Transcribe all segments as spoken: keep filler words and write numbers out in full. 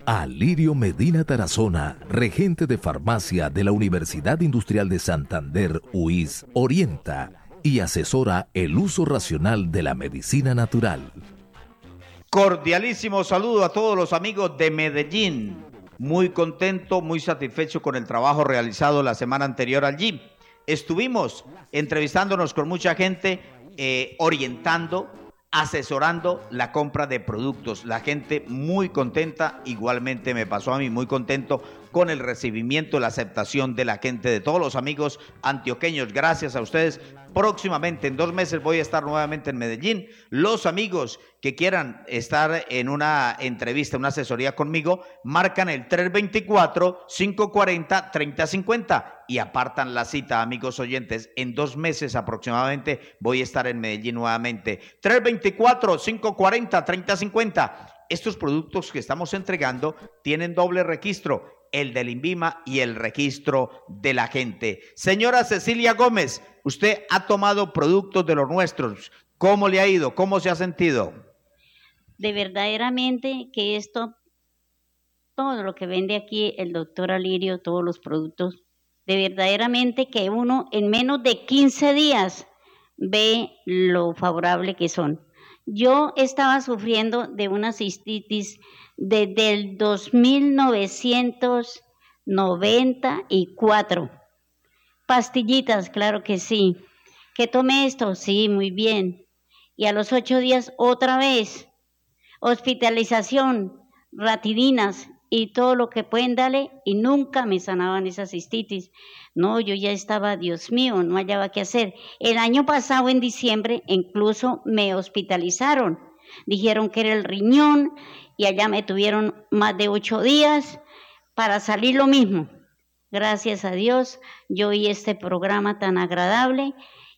Alirio Medina Tarazona, regente de farmacia de la Universidad Industrial de Santander, U I S, orienta y asesora el uso racional de la medicina natural. Cordialísimo saludo a todos los amigos de Medellín. Muy contento, muy satisfecho con el trabajo realizado la semana anterior allí. Estuvimos entrevistándonos con mucha gente, eh, orientando, asesorando la compra de productos. La gente muy contenta, igualmente me pasó a mí muy contento con el recibimiento, la aceptación de la gente, de todos los amigos antioqueños. Gracias a ustedes. Próximamente, en dos meses, voy a estar nuevamente en Medellín. Los amigos que quieran estar en una entrevista, una asesoría conmigo, marcan el tres dos cuatro, cinco cuatro cero, tres cero cinco cero y apartan la cita, amigos oyentes. En dos meses aproximadamente voy a estar en Medellín nuevamente. tres dos cuatro, cinco cuatro cero, tres cero cinco cero. Estos productos que estamos entregando tienen doble registro, el del INVIMA y el registro de la gente. Señora Cecilia Gómez, usted ha tomado productos de los nuestros. ¿Cómo le ha ido? ¿Cómo se ha sentido? De verdaderamente que esto, todo lo que vende aquí el doctor Alirio, todos los productos, de verdaderamente que uno en menos de quince días ve lo favorable que son. Yo estaba sufriendo de una cistitis desde el dos mil novecientos noventa y cuatro. Pastillitas, claro que sí. ¿Que tomé esto? Sí, muy bien. Y a los ocho días otra vez. Hospitalización, ratidinas y todo lo que pueden darle y nunca me sanaban esas cistitis. No, yo ya estaba, Dios mío, no hallaba qué hacer. El año pasado, en diciembre, incluso me hospitalizaron. Dijeron que era el riñón y allá me tuvieron más de ocho días para salir lo mismo. Gracias a Dios, yo oí este programa tan agradable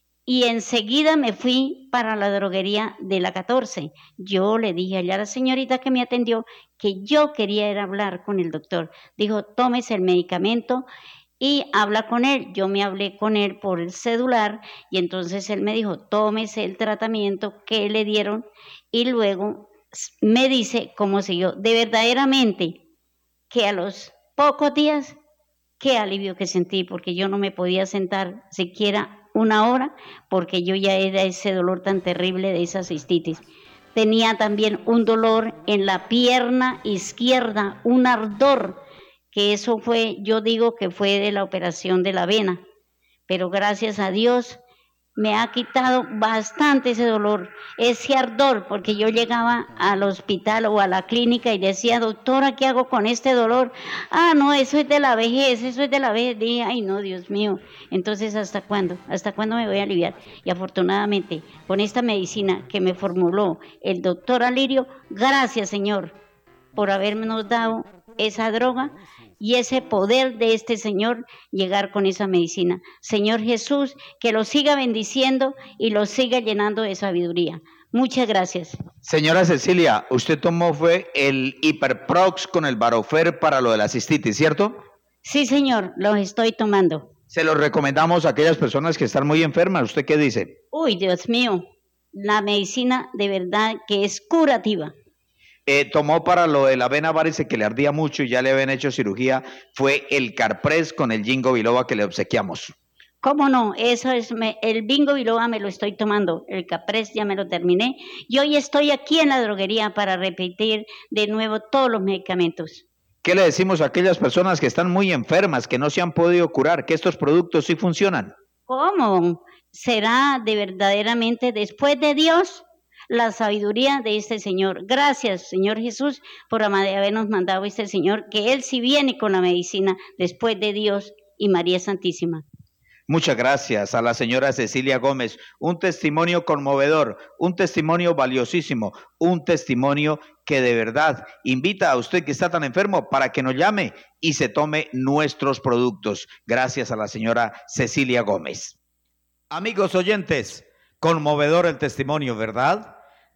y enseguida me fui para la droguería de la catorce. Yo le dije allá a la señorita que me atendió que yo quería ir a hablar con el doctor. Dijo, tómese el medicamento y habla con él. Yo me hablé con él por el celular y entonces él me dijo, tómese el tratamiento que le dieron y luego me dice cómo siguió. De verdaderamente que a los pocos días, qué alivio que sentí, porque yo no me podía sentar siquiera una hora, porque yo ya era ese dolor tan terrible de esa cistitis. Tenía también un dolor en la pierna izquierda, un ardor, que eso fue, yo digo que fue de la operación de la vena, pero gracias a Dios me ha quitado bastante ese dolor, ese ardor, porque yo llegaba al hospital o a la clínica y decía, doctora, ¿qué hago con este dolor? Ah, no, eso es de la vejez, eso es de la vejez. Dije, ay, no, Dios mío. Entonces, ¿hasta cuándo? ¿Hasta cuándo me voy a aliviar? Y afortunadamente, con esta medicina que me formuló el doctor Alirio, gracias, Señor, por habernos dado esa droga y ese poder de este Señor llegar con esa medicina. Señor Jesús, que lo siga bendiciendo y lo siga llenando de sabiduría. Muchas gracias. Señora Cecilia, usted tomó fue el Hiperprox con el Barofer para lo de la cistitis, ¿cierto? Sí, señor, los estoy tomando. Se los recomendamos a aquellas personas que están muy enfermas. ¿Usted qué dice? Uy, Dios mío, la medicina de verdad que es curativa. Eh, tomó para lo de la vena varice que le ardía mucho y ya le habían hecho cirugía, fue el Carpres con el Ginkgo biloba que le obsequiamos. ¿Cómo no? Eso es, me, el Ginkgo biloba me lo estoy tomando, el Carpres ya me lo terminé. Y hoy estoy aquí en la droguería para repetir de nuevo todos los medicamentos. ¿Qué le decimos a aquellas personas que están muy enfermas, que no se han podido curar, que estos productos sí funcionan? ¿Cómo? ¿Será de verdaderamente después de Dios? La sabiduría de este Señor. Gracias, Señor Jesús, por habernos mandado este Señor, que Él sí viene con la medicina después de Dios y María Santísima. Muchas gracias a la señora Cecilia Gómez. Un testimonio conmovedor, un testimonio valiosísimo, un testimonio que de verdad invita a usted que está tan enfermo para que nos llame y se tome nuestros productos. Gracias a la señora Cecilia Gómez. Amigos oyentes, conmovedor el testimonio, ¿verdad?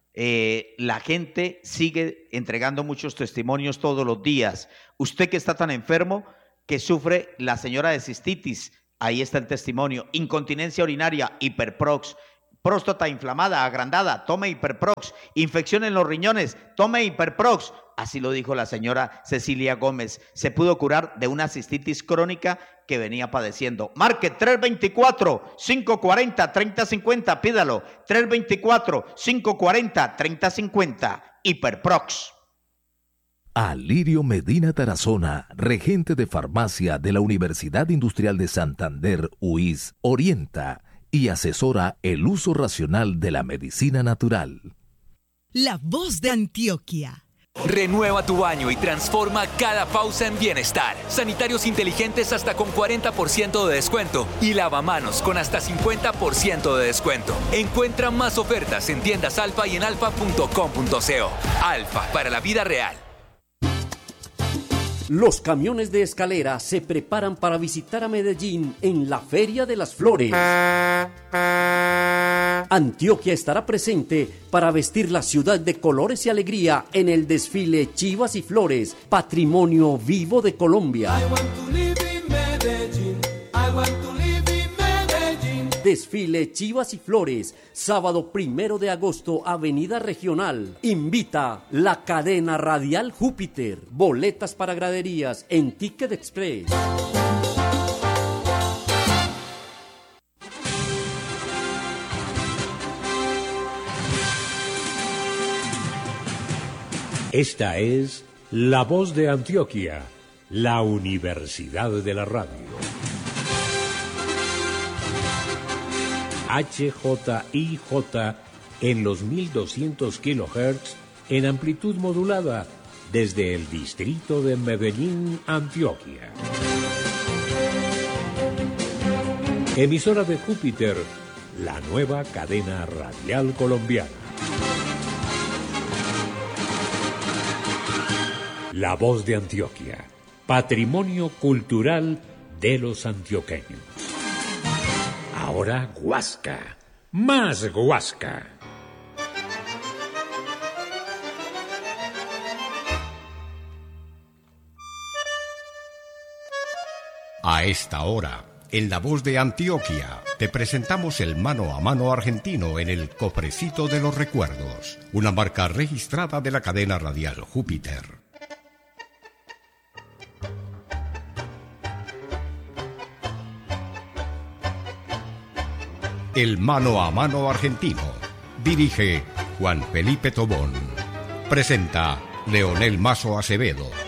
Eh, la gente sigue entregando muchos testimonios todos los días. Usted que está tan enfermo, que sufre la señora de cistitis, ahí está el testimonio. Incontinencia urinaria, Hiperprox. Próstata inflamada, agrandada, tome Hiperprox. Infección en los riñones, tome Hiperprox. así lo dijo la señora Cecilia Gómez. Se pudo curar de una cistitis crónica que venía padeciendo. Marque tres veinticuatro, cinco cuarenta, treinta cincuenta, pídalo, tres veinticuatro, cinco cuarenta, treinta cincuenta, Hiperprox. Alirio Medina Tarazona, regente de farmacia de la Universidad Industrial de Santander, U I S, orienta y asesora el uso racional de la medicina natural. La voz de Antioquia. Renueva tu baño y transforma cada pausa en bienestar. Sanitarios inteligentes hasta con cuarenta por ciento de descuento y lavamanos con hasta cincuenta por ciento de descuento. Encuentra más ofertas en tiendas Alfa y en alfa punto com punto co. Alfa, para la vida real. Los camiones de Escalera se preparan para visitar a Medellín en la Feria de las Flores. Antioquia estará presente para vestir la ciudad de colores y alegría en el desfile Chivas y Flores, patrimonio vivo de Colombia. I want to live in Medellín. I want to live in Medellín. Desfile Chivas y Flores, sábado primero de agosto, Avenida Regional. Invita la cadena radial Júpiter. Boletas para graderías en Ticket Express. Esta es La Voz de Antioquia, la Universidad de la Radio. H J I J en los mil doscientos kilohertz en amplitud modulada desde el distrito de Medellín, Antioquia. Emisora de Júpiter, la nueva cadena radial colombiana. La Voz de Antioquia, patrimonio cultural de los antioqueños. Ahora Guasca, más Guasca. A esta hora, en La Voz de Antioquia, te presentamos el mano a mano argentino en el Cofrecito de los Recuerdos, una marca registrada de la cadena radial Júpiter. El mano a mano argentino. Dirige Juan Felipe Tobón. Presenta Leonel Mazo Acevedo.